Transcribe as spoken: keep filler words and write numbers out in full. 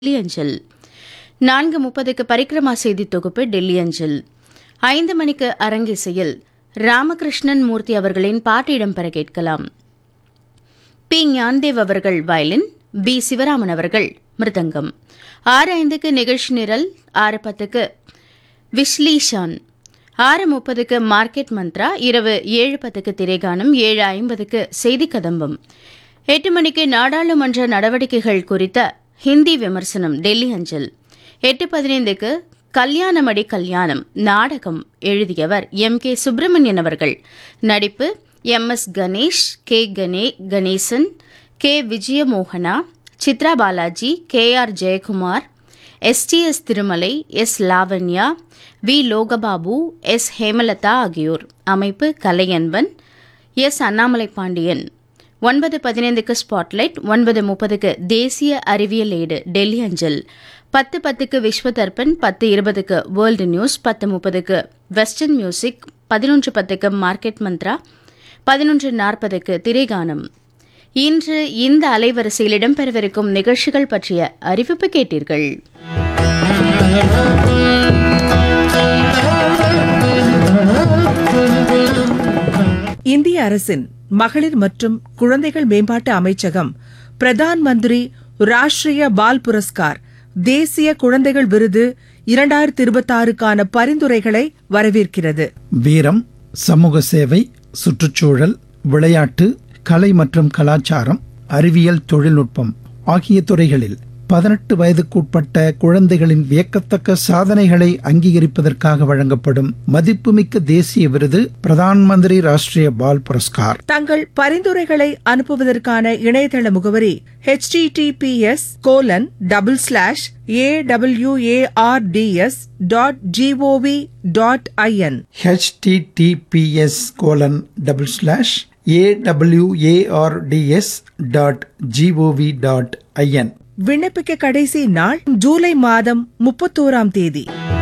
டெல்லி அஞ்சல். நான்கு முப்பதுக்கு பரிக்கிரமா செய்தி தொகுப்பு டெல்லி அஞ்சல். ஐந்து மணிக்கு அரங்கிசையில் ராமகிருஷ்ணன் மூர்த்தி அவர்களின் பாட்டு இடம்பெற கேட்கலாம். பி ஞான்தேவ் அவர்கள் வயலின், பி சிவராமன் அவர்கள் மிருதங்கம். ஆறு ஐந்துக்கு நிகழ்ச்சி நிரல், ஆறு பத்துக்கு விஸ்லீஷான், ஆறு முப்பதுக்கு மார்க்கெட் மந்த்ரா, இரவு ஏழு பத்துக்கு திரைகானம், ஏழு ஐம்பதுக்கு செய்தி கதம்பம், எட்டு மணிக்கு நாடாளுமன்ற நடவடிக்கைகள் குறித்த ஹிந்தி விமர்சனம் டெல்லி அஞ்சல். எட்டு பதினைந்துக்கு கல்யாணமடி கல்யாணம் நாடகம் எழுதியவர் எம் கே சுப்பிரமணியன் அவர்கள். நடிப்பு M S Ganesh, K கணே Ganesan, K விஜயமோகனா, Chitra Balaji, K R Jayakumar, S T S Thirumalai, S Lavanya, we Logababu, S Hemalatha ஆகியோர். அமைப்பு கலையன்பன், எஸ் அண்ணாமலை பாண்டியன். ஒன்பது பதினைந்துக்கு ஸ்பாட்லைட், ஒன்பது முப்பதுக்கு தேசிய அறிவியல் ஏடு டெல்லி அஞ்சல். பத்து பத்துக்கு விஸ்வ தர்பன், பத்து இருபதுக்கு வேர்ல்டு நியூஸ், பத்து முப்பதுக்கு வெஸ்டர்ன் மியூசிக், பதினொன்று பத்துக்கு மார்க்கெட் மந்த்ரா, பதினொன்று நாற்பதுக்கு திரைகானம். இன்று இந்த அலைவரிசையில் இடம்பெறவிருக்கும் நிகழ்ச்சிகள் பற்றிய அறிவிப்பு கேட்டீர்கள். இந்திய அரசின் மகளிர் மற்றும் குழந்தைகள் மேம்பாட்டு அமைச்சகம் பிரதான் மந்திரி ராஷ்டிரிய பால் புரஸ்கார் தேசிய குழந்தைகள் விருது இரண்டாயிரத்தி இருபத்தி ஆறுக்கான பரிந்துரைகளை வரவேற்கிறது. வீரம், சமூக சேவை, சுற்றுச்சூழல், விளையாட்டு, கலை மற்றும் கலாச்சாரம், அறிவியல், தொழில்நுட்பம் ஆகிய துறைகளில் பதினெட்டு வயதுக்குட்பட்ட குழந்தைகளின் வியக்கத்தக்க சாதனைகளை அங்கீகரிப்பதற்காக வழங்கப்படும் மதிப்புமிக்க தேசிய விருது பிரதான் மந்திரி ராஷ்டிரிய பால் புரஸ்கார். தங்கள் பரிந்துரைகளை அனுப்புவதற்கான இணையதள முகவரி H D D B S colon double slash A W A R D S dot gov dot IN H D D B S colon double slash A W A R D S dot gov dot IN. விண்ணப்பிக்க கடைசி நாள் ஜூலை மாதம் முப்பத்தோராம் தேதி.